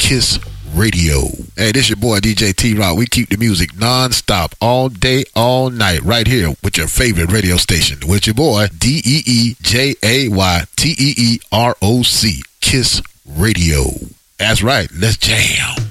Kiss Radio. Hey, this your boy DJ T-Rock. We keep the music non-stop all day, all night, right here with your favorite radio station. With your boy DEEJAYTEEROC, Kiss Radio. That's right. Let's jam.